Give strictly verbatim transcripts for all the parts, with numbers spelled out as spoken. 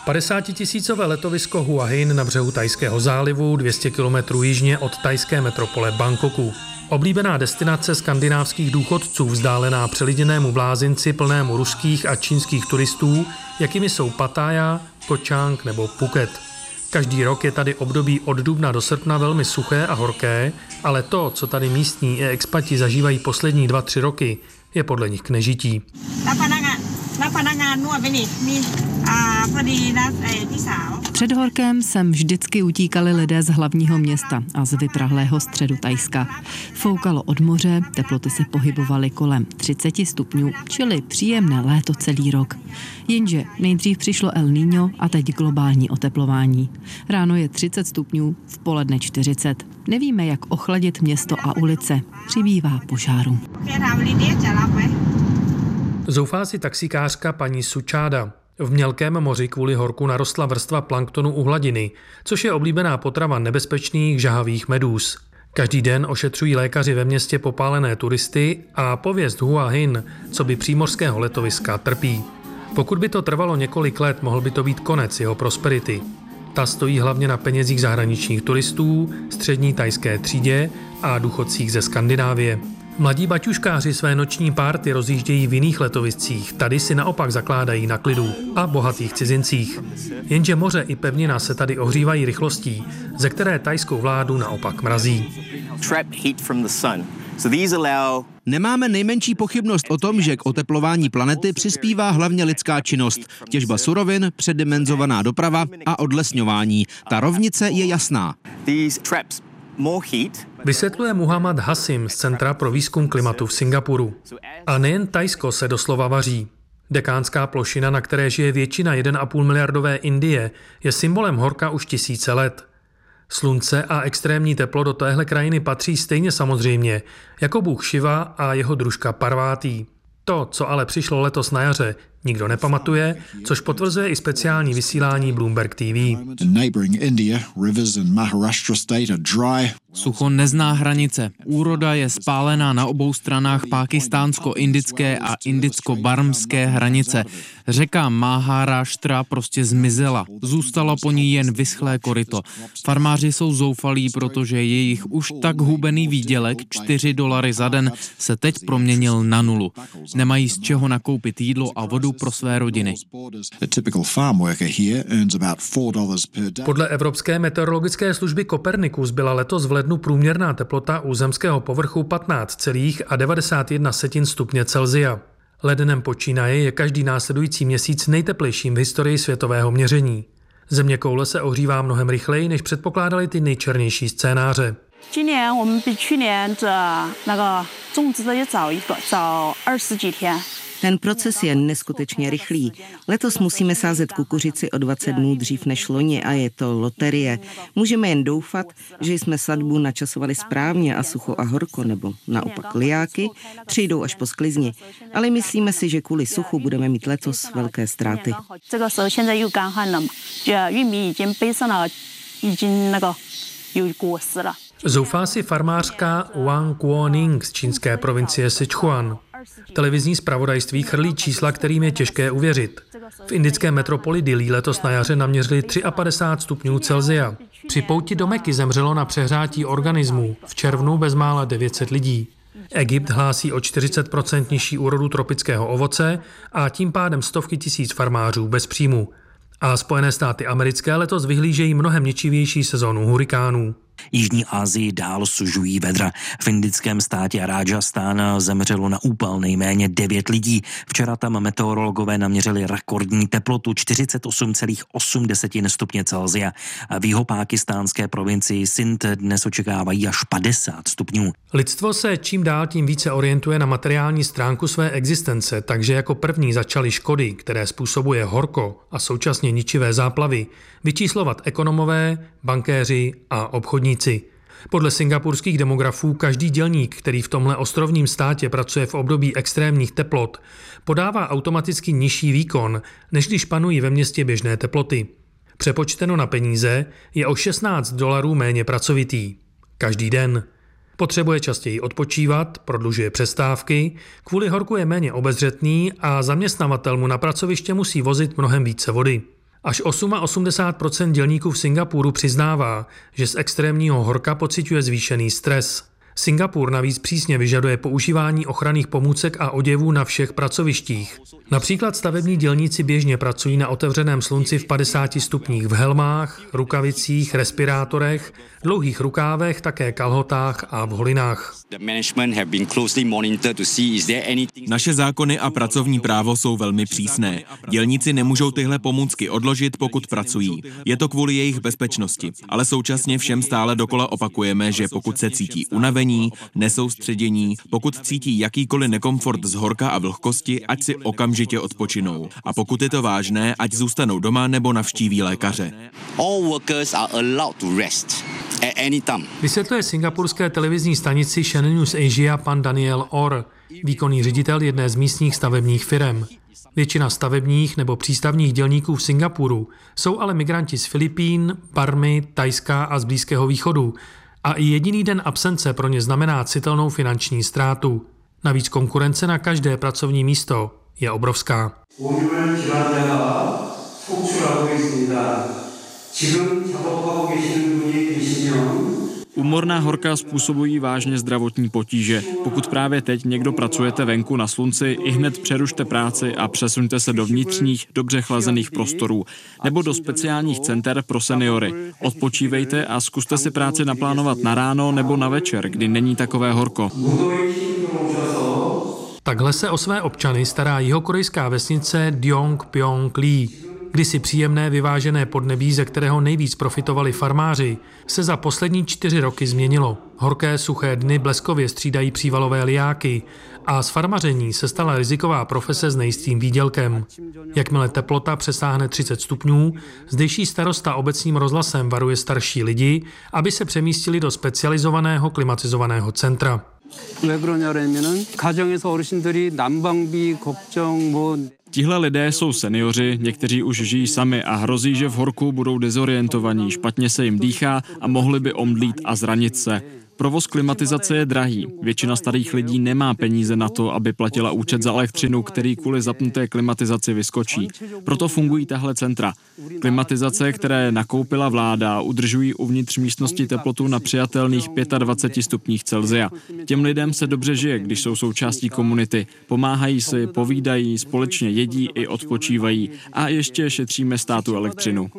padesátitisícové letovisko Hua Hin na břehu Thajského zálivu, dvě stě kilometrů jižně od thajské metropole Bangkoku. Oblíbená destinace skandinávských důchodců, vzdálená přeliděnému blázinci plnému ruských a čínských turistů, jakými jsou Pattaya, Koh Chang nebo Phuket. Každý rok je tady období od dubna do srpna velmi suché a horké, ale to, co tady místní i expati zažívají poslední dva, tři roky, je podle nich k nežití. Před horkem sem vždycky utíkali lidé z hlavního města a z vyprahlého středu Thajska. Foukalo od moře, teploty se pohybovaly kolem třicet stupňů, čili příjemné léto celý rok. Jenže nejdřív přišlo El Niño a teď globální oteplování. Ráno je třicet stupňů, v poledne čtyřicet. Nevíme, jak ochladit město a ulice. Přibývá požárů. Zoufá si taxikářka paní Sučáda. V mělkém moři kvůli horku narostla vrstva planktonu u hladiny, což je oblíbená potrava nebezpečných žahavých medúz. Každý den ošetřují lékaři ve městě popálené turisty a pověst Hua Hin, co by přímořského letoviska, trpí. Pokud by to trvalo několik let, mohl by to být konec jeho prosperity. Ta stojí hlavně na penězích zahraničních turistů, střední thajské třídě a důchodcích ze Skandinávie. Mladí baťuškáři své noční párty rozjíždějí v jiných letoviscích, tady si naopak zakládají na klidu a bohatých cizincích. Jenže moře i pevnina se tady ohřívají rychlostí, ze které thajskou vládu naopak mrazí. Nemáme nejmenší pochybnost o tom, že k oteplování planety přispívá hlavně lidská činnost, těžba surovin, předimenzovaná doprava a odlesňování. Ta rovnice je jasná. Vysvětluje Muhammad Hasim z Centra pro výzkum klimatu v Singapuru. A nejen Thajsko se doslova vaří. Dekánská plošina, na které žije většina jedna a půl miliardové Indie, je symbolem horka už tisíce let. Slunce a extrémní teplo do téhle krajiny patří stejně samozřejmě jako bůh Šiva a jeho družka Parvati. To, co ale přišlo letos na jaře, nikdo nepamatuje, což potvrzuje i speciální vysílání Bloomberg T V. Sucho nezná hranice. Úroda je spálená na obou stranách pákistánsko-indické a indicko-barmské hranice. Řeka Maharashtra prostě zmizela. Zůstalo po ní jen vyschlé koryto. Farmáři jsou zoufalí, protože jejich už tak hubený výdělek, čtyři dolary za den, se teď proměnil na nulu. Nemají z čeho nakoupit jídlo a vodu pro své rodiny. Podle Evropské meteorologické služby Copernicus byla letos v lednu průměrná teplota u zemského povrchu patnáct celá devadesát jedna stupně Celsia. Ledenem počínaje je každý následující měsíc nejteplejším v historii světového měření. Zeměkoule se ohřívá mnohem rychleji, než předpokládali ty nejčernější scénáře. Ten proces je neskutečně rychlý. Letos musíme sázet kukuřici o dvacet dnů dřív než loni a je to loterie. Můžeme jen doufat, že jsme sadbu načasovali správně a sucho a horko, nebo naopak lijáky přijdou až po sklizni. Ale myslíme si, že kvůli suchu budeme mít letos velké ztráty. Zoufá si farmářka Wang Guoning z čínské provincie Sichuan. Televizní zpravodajství chrlí čísla, kterým je těžké uvěřit. V indické metropoli Dillí letos na jaře naměřili padesát tři stupňů Celsia. Při pouti do Meky zemřelo na přehrátí organismů. V červnu bezmála devět set lidí. Egypt hlásí o čtyřicet procent nižší úrodu tropického ovoce a tím pádem stovky tisíc farmářů bez příjmu. A Spojené státy americké letos vyhlížejí mnohem ničivější sezónu hurikánů. Jižní Asii dál sužují vedra. V indickém státě Rajasthan zemřelo na úpal nejméně devět lidí. Včera tam meteorologové naměřili rekordní teplotu čtyřicet osm celá osm stupně Celsia. V jihopákistánské provincii Sindh dnes očekávají až padesát stupňů. Lidstvo se čím dál tím více orientuje na materiální stránku své existence, takže jako první začaly škody, které způsobuje horko a současně ničivé záplavy, vyčíslovat ekonomové, bankéři a obchodníci. Podle singapurských demografů každý dělník, který v tomhle ostrovním státě pracuje v období extrémních teplot, podává automaticky nižší výkon, než když panují ve městě běžné teploty. Přepočteno na peníze je o šestnáct dolarů méně pracovitý. Každý den. Potřebuje častěji odpočívat, prodlužuje přestávky, kvůli horku je méně obezřetný a zaměstnavatel mu na pracoviště musí vozit mnohem více vody. Až osmdesát osm procent dělníků v Singapuru přiznává, že z extrémního horka pociťuje zvýšený stres. Singapur navíc přísně vyžaduje používání ochranných pomůcek a oděvů na všech pracovištích. Například stavební dělníci běžně pracují na otevřeném slunci v padesáti stupních v helmách, rukavicích, respirátorech, dlouhých rukávech, také kalhotách a v holinách. Naše zákony a pracovní právo jsou velmi přísné. Dělníci nemůžou tyhle pomůcky odložit, pokud pracují. Je to kvůli jejich bezpečnosti, ale současně všem stále dokola opakujeme, že pokud se cítí unavení, nesoustředění, pokud cítí jakýkoliv nekomfort z horka a vlhkosti, ať si okamžitě odpočinou. A pokud je to vážné, ať zůstanou doma nebo navštíví lékaře. All workers are allowed to rest at any time. Vysvětluje singapurské televizní stanici Channel News Asia pan Daniel Orr, výkonný ředitel jedné z místních stavebních firem. Většina stavebních nebo přístavních dělníků v Singapuru jsou ale migranti z Filipín, Barmy, Thajska a z Blízkého východu. A i jediný den absence pro ně znamená citelnou finanční ztrátu. Navíc konkurence na každé pracovní místo je obrovská. Úmorná horka způsobují vážně zdravotní potíže. Pokud právě teď někdo pracujete venku na slunci, ihned přerušte práci a přesuňte se do vnitřních, dobře chlazených prostorů nebo do speciálních center pro seniory. Odpočívejte a zkuste si práci naplánovat na ráno nebo na večer, kdy není takové horko. Takhle se o své občany stará jihokorejská vesnice Dongpyeong-lee. Kdysi příjemné vyvážené podnebí, ze kterého nejvíc profitovali farmáři, se za poslední čtyři roky změnilo. Horké, suché dny bleskově střídají přívalové lijáky a z farmaření se stala riziková profese s nejistým výdělkem. Jakmile teplota přesáhne třicet stupňů, zdejší starosta obecním rozhlasem varuje starší lidi, aby se přemístili do specializovaného klimatizovaného centra. Tihle lidé jsou seniori, někteří už žijí sami a hrozí, že v horku budou dezorientovaní, špatně se jim dýchá a mohli by omdlít a zranit se. Provoz klimatizace je drahý. Většina starých lidí nemá peníze na to, aby platila účet za elektřinu, který kvůli zapnuté klimatizaci vyskočí. Proto fungují tahle centra. Klimatizace, které nakoupila vláda, udržují uvnitř místnosti teplotu na přijatelných dvaceti pěti stupních Celsia. Těm lidem se dobře žije, když jsou součástí komunity. Pomáhají si, povídají, společně jedí i odpočívají a ještě šetříme státu elektřinu.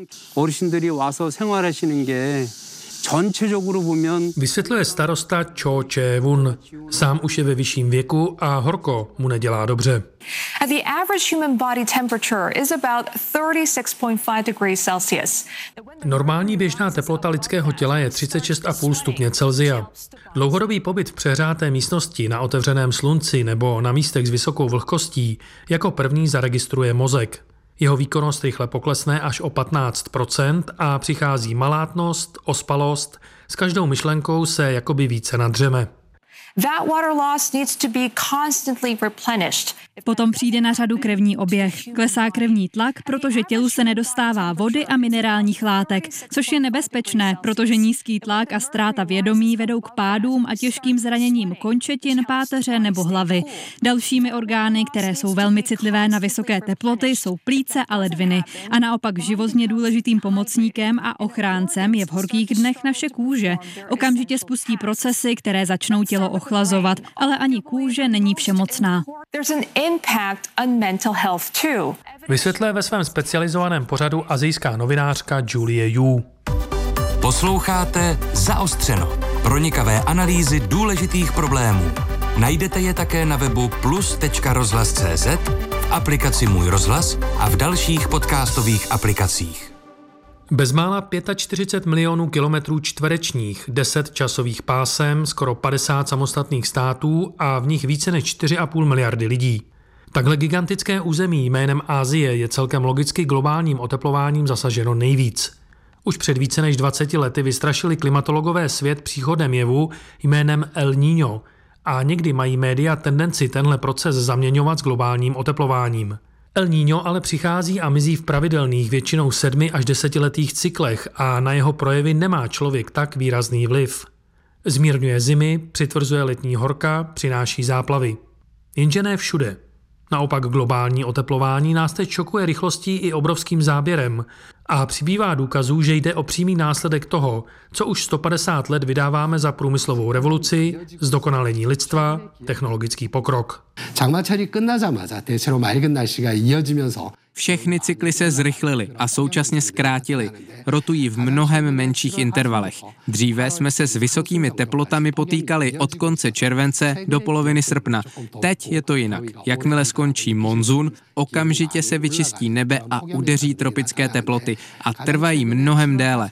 Vysvětluje starosta Cho Che-wun. Sám už je ve vyšším věku a horko mu nedělá dobře. The average human body temperature is about thirty-six point five degrees Celsius. Normální běžná teplota lidského těla je třicet šest celá pět stupně Celsia. Dlouhodobý pobyt v přehřáté místnosti na otevřeném slunci nebo na místech s vysokou vlhkostí jako první zaregistruje mozek. Jeho výkonnost rychle poklesne až o patnáct procent a přichází malátnost, ospalost, s každou myšlenkou se jakoby více nadřeme. That water loss needs to be constantly replenished. Potom přijde na řadu krevní oběh. Klesá krevní tlak, protože tělu se nedostává vody a minerálních látek, což je nebezpečné, protože nízký tlak a ztráta vědomí vedou k pádům a těžkým zraněním končetin, páteře nebo hlavy. Dalšími orgány, které jsou velmi citlivé na vysoké teploty, jsou plíce a ledviny. A naopak životně důležitým pomocníkem a ochráncem je v horkých dnech naše kůže. Okamžitě spustí procesy, které začnou tělo ochlazovat, ale ani kůže není všemocná. Impact on mental health too. Vysvětluje ve svém specializovaném pořadu asijská novinářka Julie Yu. Posloucháte Zaostřeno. Pronikavé analýzy důležitých problémů. Najdete je také na webu plus tečka rozhlas tečka cé zet, v aplikaci Můj rozhlas a v dalších podcastových aplikacích. Bezmála čtyřicet pět milionů kilometrů čtverečních, deset časových pásem, skoro padesát samostatných států a v nich více než čtyři a půl miliardy lidí. Takhle gigantické území jménem Asie je celkem logicky globálním oteplováním zasaženo nejvíc. Už před více než dvaceti lety vystrašili klimatologové svět příchodem jevu jménem El Niño a někdy mají média tendenci tenhle proces zaměňovat s globálním oteplováním. El Niño ale přichází a mizí v pravidelných většinou sedmi až desetiletých cyklech a na jeho projevy nemá člověk tak výrazný vliv. Zmírňuje zimy, přitvrzuje letní horka, přináší záplavy. Jenže ne všude. Naopak globální oteplování nás teď šokuje rychlostí i obrovským záběrem a přibývá důkazů, že jde o přímý následek toho, co už sto padesát let vydáváme za průmyslovou revoluci, zdokonalení lidstva, technologický pokrok. Všechny cykly se zrychlily a současně zkrátily. Rotují v mnohem menších intervalech. Dříve jsme se s vysokými teplotami potýkali od konce července do poloviny srpna. Teď je to jinak. Jakmile skončí monzun, okamžitě se vyčistí nebe a udeří tropické teploty a trvají mnohem déle.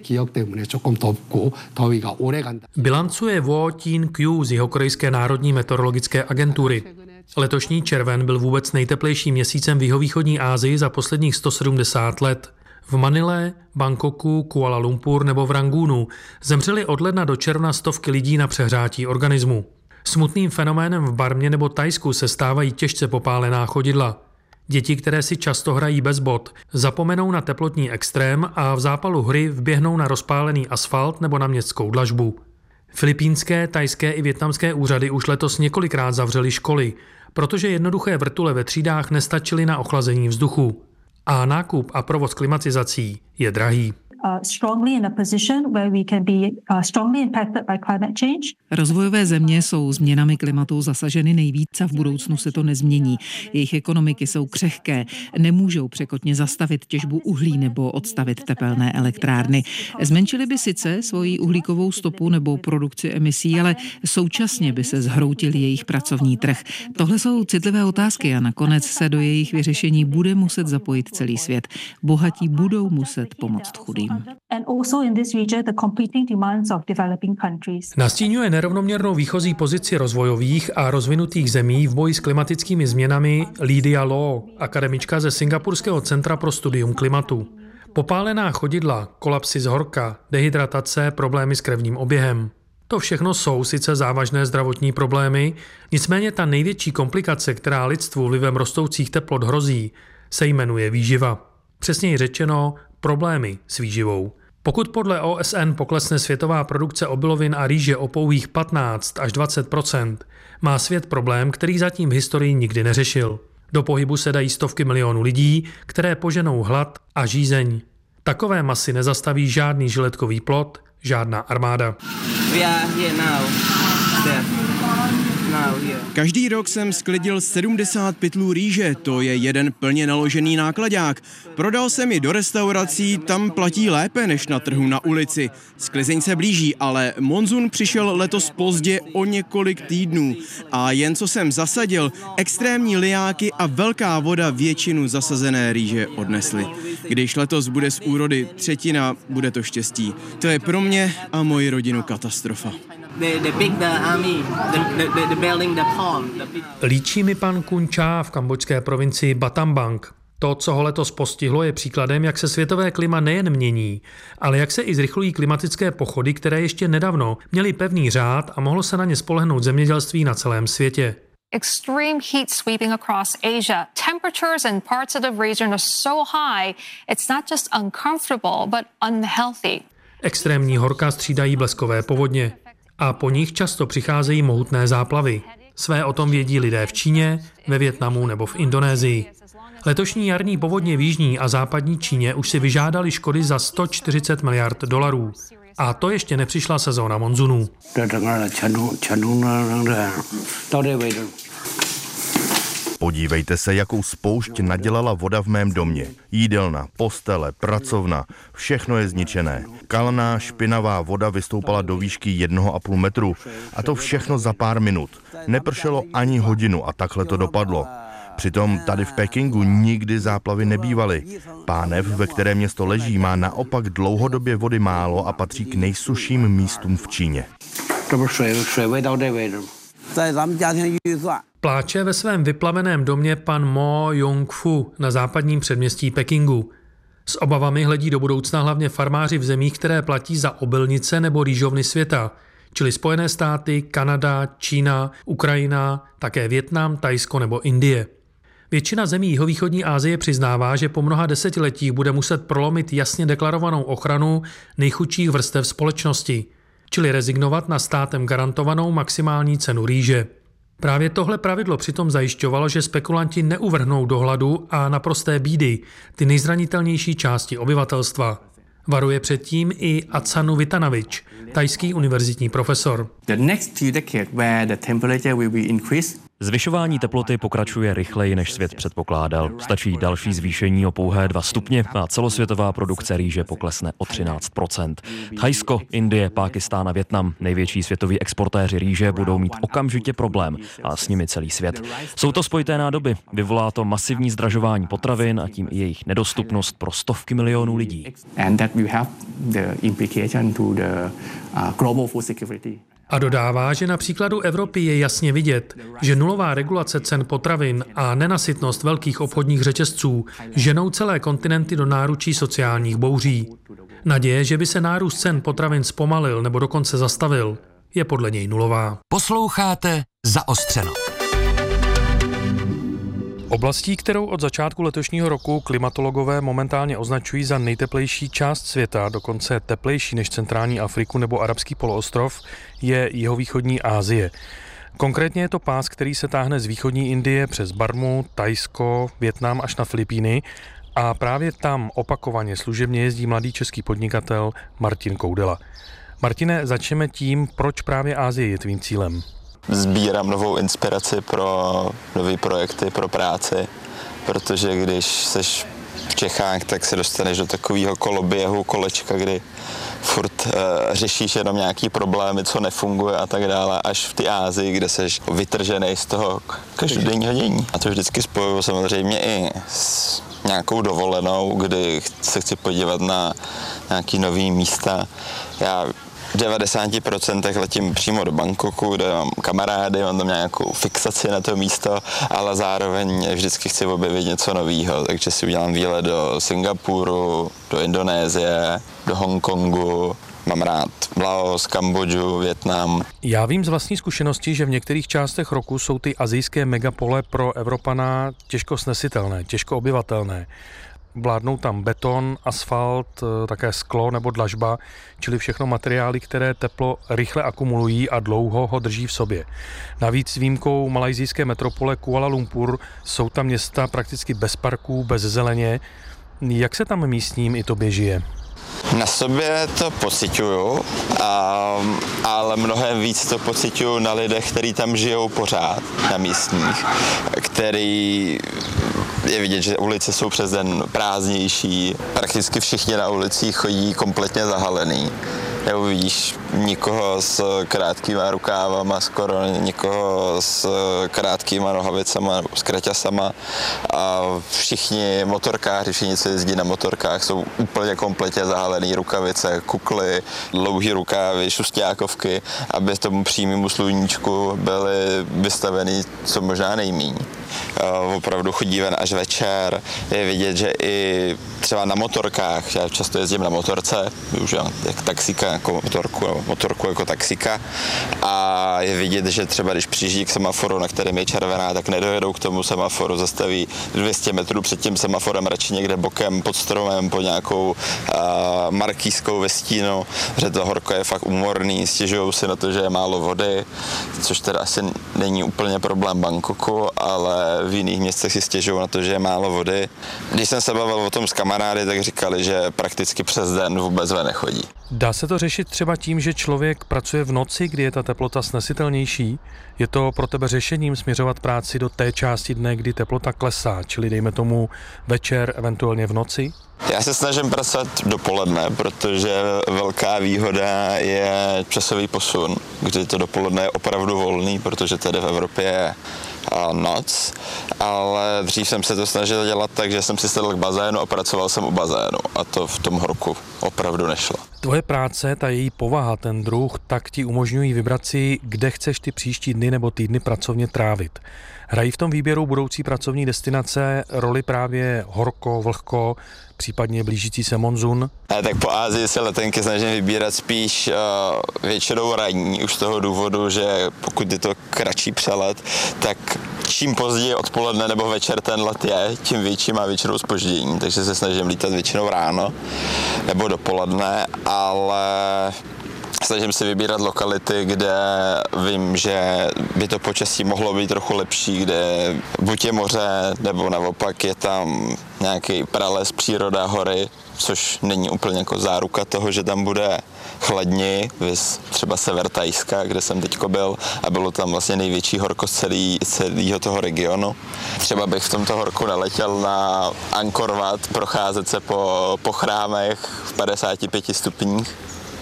Bilancuje Wo Tin-kyu z Jihokorejské národní meteorologické agentury. Letošní červen byl vůbec nejteplejším měsícem v jihovýchodní Asii za posledních sto sedmdesát let. V Manile, Bangkoku, Kuala Lumpur nebo v Rangúnu zemřeli od ledna do června stovky lidí na přehřátí organismu. Smutným fenoménem v Barmě nebo Thajsku se stávají těžce popálená chodidla. Děti, které si často hrají bez bot, zapomenou na teplotní extrém a v zápalu hry vběhnou na rozpálený asfalt nebo na městskou dlažbu. Filipínské, thajské i vietnamské úřady už letos několikrát zavřely školy, protože jednoduché vrtule ve třídách nestačily na ochlazení vzduchu. A nákup a provoz klimatizací je drahý. Rozvojové země jsou změnami klimatu zasaženy nejvíc a v budoucnu se to nezmění. Jejich ekonomiky jsou křehké, nemůžou překotně zastavit těžbu uhlí nebo odstavit tepelné elektrárny. Zmenšili by sice svoji uhlíkovou stopu nebo produkci emisí, ale současně by se zhroutil jejich pracovní trh. Tohle jsou citlivé otázky a nakonec se do jejich vyřešení bude muset zapojit celý svět. Bohatí budou muset pomoct chudým. Nastíňuje nerovnoměrnou výchozí pozici rozvojových a rozvinutých zemí v boji s klimatickými změnami Lydia Law, akademička ze Singapurského centra pro studium klimatu. Popálená chodidla, kolapsy z horka, dehydratace, problémy s krevním oběhem. To všechno jsou sice závažné zdravotní problémy, nicméně ta největší komplikace, která lidstvu vlivem rostoucích teplot hrozí, se jmenuje výživa. Přesněji řečeno, problémy s výživou. Pokud podle O S N poklesne světová produkce obilovin a rýže o pouhých patnáct až dvacet procent, má svět problém, který zatím v historii nikdy neřešil. Do pohybu se dají stovky milionů lidí, které poženou hlad a žízeň. Takové masy nezastaví žádný žiletkový plot, žádná armáda. Každý rok jsem sklidil sedmdesát pytlů rýže, to je jeden plně naložený nákladák. Prodal jsem ji do restaurací, tam platí lépe než na trhu na ulici. Sklizeň se blíží, ale monzun přišel letos pozdě o několik týdnů. A jen co jsem zasadil, extrémní lijáky a velká voda většinu zasazené rýže odnesly. Když letos bude z úrody třetina, bude to štěstí. To je pro mě a moji rodinu katastrofa. Líčí mi pan Kun Cha v kambodžské provincii Battambang. To, co ho letos postihlo, je příkladem, jak se světové klima nejen mění, ale jak se i zrychlují klimatické pochody, které ještě nedávno měly pevný řád a mohlo se na ně spolehnout zemědělství na celém světě. Extreme heat sweeping across Asia. Temperatures in parts of the region are so high, it's not just uncomfortable, but unhealthy. Extrémní horka střídají bleskové povodně a po nich často přicházejí mohutné záplavy. Své o tom vědí lidé v Číně, ve Vietnamu nebo v Indonésii. Letošní jarní povodně v jižní a západní Číně už si vyžádali škody za sto čtyřicet miliard dolarů. A to ještě nepřišla sezóna monzunů. Podívejte se, jakou spoušť nadělala voda v mém domě. Jídelna, postele, pracovna, všechno je zničené. Kalná, špinavá voda vystoupala do výšky jednoho a půl metru. A to všechno za pár minut. Nepršelo ani hodinu a takhle to dopadlo. Přitom tady v Pekingu nikdy záplavy nebývaly. Pánev, ve kterém město leží, má naopak dlouhodobě vody málo a patří k nejsušším místům v Číně. Pláče ve svém vyplaveném domě pan Mo Yong-fu na západním předměstí Pekingu. S obavami hledí do budoucna hlavně farmáři v zemích, které platí za obilnice nebo rýžovny světa, čili Spojené státy, Kanada, Čína, Ukrajina, také Vietnam, Thajsko nebo Indie. Většina zemí jihovýchodní Asie přiznává, že po mnoha desetiletích bude muset prolomit jasně deklarovanou ochranu nejchudších vrstev společnosti, čili rezignovat na státem garantovanou maximální cenu rýže. Právě tohle pravidlo přitom zajišťovalo, že spekulanti neuvrhnou do hladu a naprosté bídy ty nejzranitelnější části obyvatelstva. Varuje předtím i Atsanu Vitanavič, thajský univerzitní profesor. Zvyšování teploty pokračuje rychleji, než svět předpokládal. Stačí další zvýšení o pouhé dva stupně a celosvětová produkce rýže poklesne o třináct procent. Thajsko, Indie, Pákistán a Vietnam, největší světoví exportéři rýže, budou mít okamžitě problém a s nimi celý svět. Jsou to spojité nádoby, vyvolá to masivní zdražování potravin a tím i jejich nedostupnost pro stovky milionů lidí. A dodává, že na příkladu Evropy je jasně vidět, že nulová regulace cen potravin a nenasytnost velkých obchodních řetězců ženou celé kontinenty do náručí sociálních bouří. Naděje, že by se nárůst cen potravin zpomalil nebo dokonce zastavil, je podle něj nulová. Posloucháte Zaostřeno. Oblastí, kterou od začátku letošního roku klimatologové momentálně označují za nejteplejší část světa, dokonce teplejší než centrální Afriku nebo arabský poloostrov, je jihovýchodní Asie. Konkrétně je to pás, který se táhne z východní Indie přes Barmu, Thajsko, Vietnam až na Filipíny a právě tam opakovaně služebně jezdí mladý český podnikatel Martin Koudela. Martine, začneme tím, proč právě Asie je tvým cílem. Sbírám novou inspiraci pro nové projekty, pro práci, protože když seš v Čechách, tak se dostaneš do takového koloběhu, kolečka, kdy furt uh, řešíš jenom nějaký problémy, co nefunguje a tak dále, až v té Asii, kde seš vytržený z toho každodenního dění. A to vždycky spojuju samozřejmě i s nějakou dovolenou, kdy se chci podívat na nějaký nový místa. Já v devadesáti procentech letím přímo do Bangkoku, kde mám kamarády, mám tam nějakou fixaci na to místo, ale zároveň vždycky chci objevit něco nového, takže si udělám výlet do Singapuru, do Indonésie, do Hongkongu, mám rád Laos, Kambodžu, Vietnam. Já vím z vlastní zkušenosti, že v některých částech roku jsou ty asijské megapole pro Evropana těžko snesitelné, těžko obyvatelné. Vládnou tam beton, asfalt, také sklo nebo dlažba, čili všechno materiály, které teplo rychle akumulují a dlouho ho drží v sobě. Navíc s výjimkou malajsijské metropole Kuala Lumpur jsou tam města prakticky bez parků, bez zeleně. Jak se tam místním i tobě žije? Na sobě to pociťuju, ale mnohem víc to pociťuju na lidech, kteří tam žijou pořád, na místních, který je vidět, že ulice jsou přes den prázdnější, prakticky všichni na ulicích chodí kompletně zahalený. Neuvidíš nikoho s krátkýma rukávama, skoro nikoho s krátkýma nohavicama nebo s kraťasama. A všichni motorkáři, všichni, co jezdí na motorkách, jsou úplně kompletně zahalený, rukavice, kukly, dlouhý rukávy, šustákovky, aby tomu přímému sluníčku byly vystavený co možná nejmíň. Opravdu chodí ven až večer, je vidět, že i třeba na motorkách, já často jezdím na motorce, využívám jak taxíka jako motorku, nebo motorku jako taxíka a je vidět, že třeba když přijíždí k semaforu, na kterém je červená, tak nedojedou k tomu semaforu, zastaví dvě stě metrů před tím semaforem, radši někde bokem, pod stromem, pod nějakou uh, markýzkou ve stínu, že to horko je fakt úmorný, stěžují si na to, že je málo vody, což teda asi není úplně problém Bangkoku, ale v jiných městech si stěžují na to, že je málo vody. Když jsem se bavil o tom s kamarády, tak říkali, že prakticky přes den vůbec ven nechodí. Dá se to řešit třeba tím, že člověk pracuje v noci, kdy je ta teplota snesitelnější? Je to pro tebe řešením směřovat práci do té části dne, kdy teplota klesá, čili dejme tomu večer, eventuálně v noci? Já se snažím pracovat dopoledne, protože velká výhoda je časový posun, kdy to dopoledne je opravdu volný, protože tady v Evropě je noc, ale dřív jsem se to snažil dělat tak, že jsem si sedl k bazénu a pracoval jsem u bazénu a to v tom horku opravdu nešlo. Tvoje práce, ta její povaha, ten druh, tak ti umožňují vybrat si, kde chceš ty příští dny nebo týdny pracovně trávit. Hrají v tom výběru budoucí pracovní destinace roli právě horko, vlhko, případně blížící se monzun? A tak po Asii se letenky snažím vybírat spíš uh, většinou ranní, už z toho důvodu, že pokud je to kratší přelet, tak čím později odpoledne nebo večer ten let je, tím větší má většinou zpoždění, takže se snažím lítat většinou ráno nebo dopoledne, ale Snažím si vybírat lokality, kde vím, že by to počasí mohlo být trochu lepší, kde buď je moře, nebo naopak je tam nějaký prales, příroda, hory, což není úplně jako záruka toho, že tam bude chladni, vys třeba sever Thajska, kde jsem teďko byl a bylo tam vlastně největší horko z celý, celého toho regionu. Třeba bych v tomto horku naletěl na Angkor Wat, procházet se po, po chrámech v padesáti pěti stupních.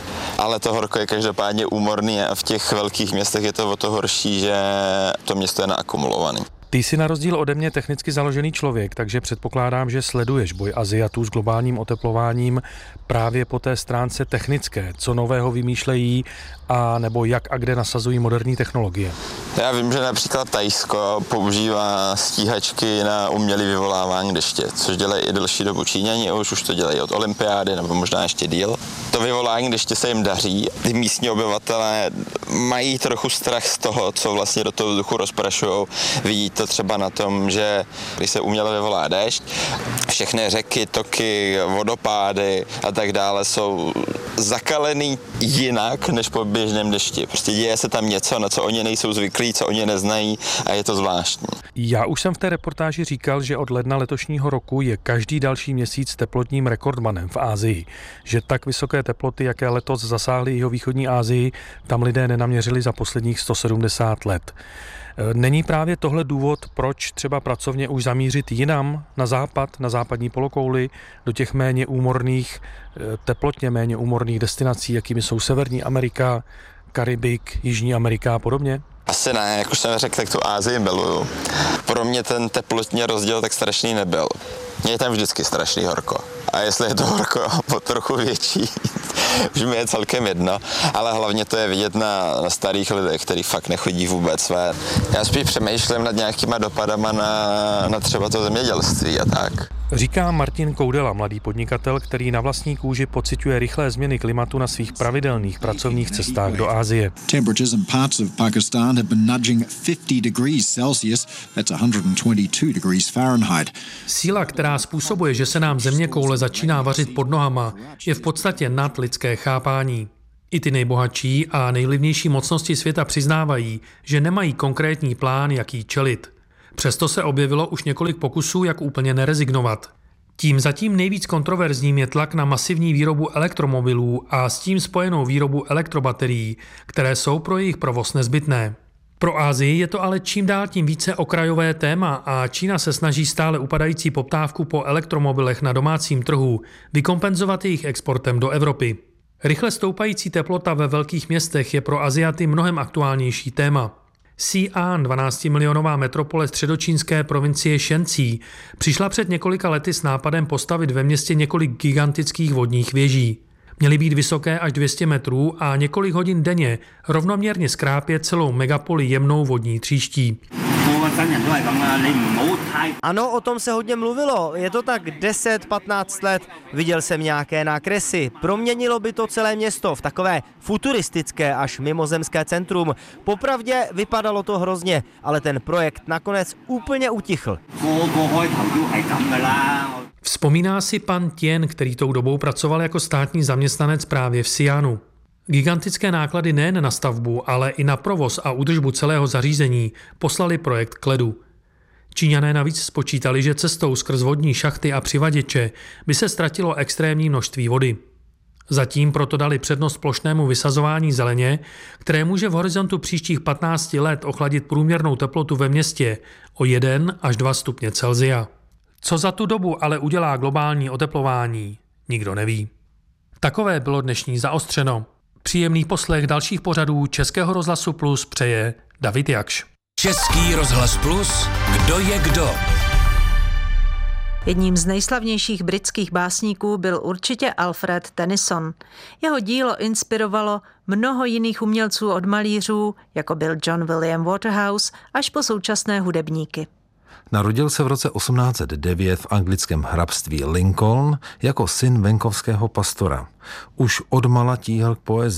Ale to horko je každopádně úmorný a v těch velkých městech je to o to horší, že to město je naakumulované. Ty jsi na rozdíl ode mě technicky založený člověk, takže předpokládám, že sleduješ boj Aziatů s globálním oteplováním právě po té stránce technické. Co nového vymýšlejí a nebo jak a kde nasazují moderní technologie? Já vím, že například Thajsko používá stíhačky na umělé vyvolávání deště, což dělají i delší dobu Číňani, už už to dělají od olympiády nebo možná ještě díl. To vyvolání deště se jim daří. Ty místní obyvatelé mají trochu strach z toho, co vlastně do toho vzduchu rozprašujou. Vidí to třeba na tom, že když se uměle vyvolá déšť, všechny řeky, toky, vodopády a tak dále jsou zakalený jinak než po běžném dešti. Prostě děje se tam něco, na co oni nejsou zvyklí, co oni neznají a je to zvláštní. Já už jsem v té reportáži říkal, že od ledna letošního roku je každý další měsíc teplotním rekordmanem v Asii. Že tak vysoké teploty, jaké letos zasáhly jihovýchodní Asii, tam lidé nenaměřili za posledních sto sedmdesát let. Není právě tohle důvod, proč třeba pracovně už zamířit jinam, na západ, na západní polokouli, do těch méně úmorných, teplotně méně úmorných destinací, jakými jsou Severní Amerika, Karibik, Jižní Amerika a podobně? Asi ne, jak už jsem řekl, tak tu Asii miluju. Pro mě ten teplotní rozdíl tak strašný nebyl. Mně je tam vždycky strašný horko. A jestli je to horko po trochu větší, už mi je celkem jedno, ale hlavně to je vidět na, na starých lidech, kteří fakt nechodí vůbec své. Já spíš přemýšlím nad nějakýma dopadama na, na třeba to zemědělství a tak. Říká Martin Koudela, mladý podnikatel, který na vlastní kůži pociťuje rychlé změny klimatu na svých pravidelných pracovních cestách do Asie. Temperatures in parts of Pakistan have been nudging fifty degrees Celsius, that's one hundred twenty-two degrees Fahrenheit. Síla, která způsobuje, že se nám země koule začíná vařit pod nohama, je v podstatě nad lidské chápání. I ty nejbohatší a nejvlivnější mocnosti světa přiznávají, že nemají konkrétní plán, jak jí čelit. Přesto se objevilo už několik pokusů, jak úplně nerezignovat. Tím zatím nejvíc kontroverzním je tlak na masivní výrobu elektromobilů a s tím spojenou výrobu elektrobaterií, které jsou pro jejich provoz nezbytné. Pro Asii je to ale čím dál tím více okrajové téma a Čína se snaží stále upadající poptávku po elektromobilech na domácím trhu vykompenzovat jejich exportem do Evropy. Rychle stoupající teplota ve velkých městech je pro Asiaty mnohem aktuálnější téma. Xi'an, dvanáctimilionová metropole středočínské provincie Šencí, přišla před několika lety s nápadem postavit ve městě několik gigantických vodních věží. Měly být vysoké až dvě stě metrů a několik hodin denně rovnoměrně skrápět celou megapoli jemnou vodní tříští. Ano, o tom se hodně mluvilo. Je to tak deset patnáct let. Viděl jsem nějaké nákresy. Proměnilo by to celé město v takové futuristické až mimozemské centrum. Popravdě vypadalo to hrozně, ale ten projekt nakonec úplně utichl. Vzpomíná si pan Tien, který tou dobou pracoval jako státní zaměstnanec právě v Xi'anu. Gigantické náklady nejen na stavbu, ale i na provoz a údržbu celého zařízení poslali projekt k ledu. Číňané navíc spočítali, že cestou skrz vodní šachty a přivaděče by se ztratilo extrémní množství vody. Zatím proto dali přednost plošnému vysazování zeleně, které může v horizontu příštích patnácti let ochladit průměrnou teplotu ve městě o jeden až dva stupně Celsia. Co za tu dobu ale udělá globální oteplování, nikdo neví. Takové bylo dnešní Zaostřeno. Příjemný poslech dalších pořadů Českého rozhlasu Plus přeje David Jakš. Český rozhlas Plus, kdo je kdo? Jedním z nejslavnějších britských básníků byl určitě Alfred Tennyson. Jeho dílo inspirovalo mnoho jiných umělců od malířů, jako byl John William Waterhouse, až po současné hudebníky. Narodil se v roce osmnáct set devět v anglickém hrabství Lincoln jako syn venkovského pastora. Už odmala tíhel k poezii.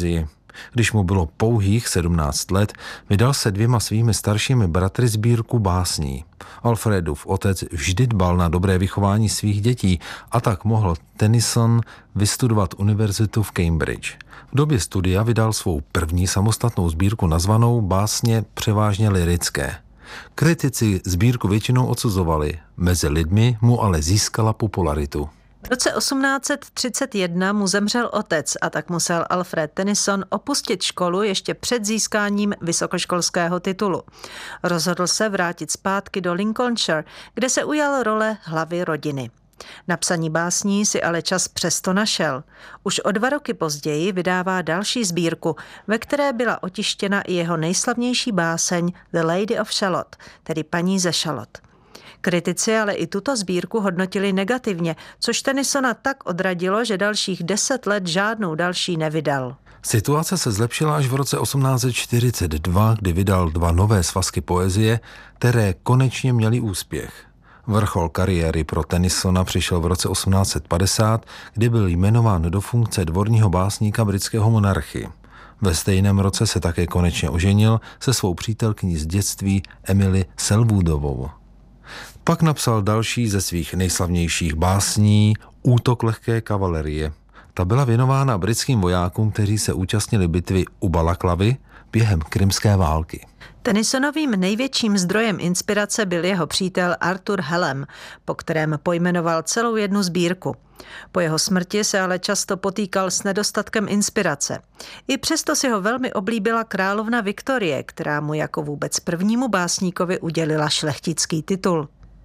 Když mu bylo pouhých sedmnáct let, vydal se dvěma svými staršími bratry sbírku básní. Alfredův otec vždy dbal na dobré vychování svých dětí a tak mohl Tennyson vystudovat univerzitu v Cambridge. V době studia vydal svou první samostatnou sbírku nazvanou Básně převážně lyrické. Kritici sbírku většinou odsuzovali, mezi lidmi mu ale získala popularitu. V roce osmnáct set třicet jedna mu zemřel otec a tak musel Alfred Tennyson opustit školu ještě před získáním vysokoškolského titulu. Rozhodl se vrátit zpátky do Lincolnshire, kde se ujal role hlavy rodiny. Na psaní básní si ale čas přesto našel. Už o dva roky později vydává další sbírku, ve které byla otištěna i jeho nejslavnější báseň The Lady of Shalott, tedy paní ze Šalot. Kritici ale i tuto sbírku hodnotili negativně, což Tennysona tak odradilo, že dalších deset let žádnou další nevydal. Situace se zlepšila až v roce osmnáct set čtyřicet dva, kdy vydal dva nové svazky poezie, které konečně měly úspěch. Vrchol kariéry pro Tennysona přišel v roce osmnáct set padesát, kdy byl jmenován do funkce dvorního básníka britského monarchy. Ve stejném roce se také konečně oženil se svou přítelkyní z dětství Emily Selwoodovou. Pak napsal další ze svých nejslavnějších básní Útok lehké kavalerie. Ta byla věnována britským vojákům, kteří se účastnili bitvy u Balaklavy během krymské války. Tennysonovým největším zdrojem inspirace byl jeho přítel Arthur Hallam, po kterém pojmenoval celou jednu sbírku. Po jeho smrti se ale často potýkal s nedostatkem inspirace. I přesto si ho velmi oblíbila královna Viktorie, která mu jako vůbec prvnímu básníkovi udělila šlechtický titul.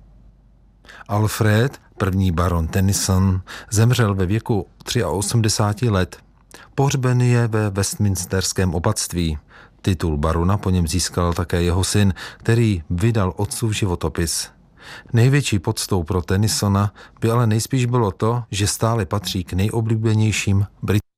Alfred, první baron Tennyson, zemřel ve věku osmdesáti tří let. Pohřben je ve Westminsterském opatství. Titul barona po něm získal také jeho syn, který vydal otcův životopis. Největší poctou pro Tennysona by ale nejspíš bylo to, že stále patří k nejoblíbenějším britským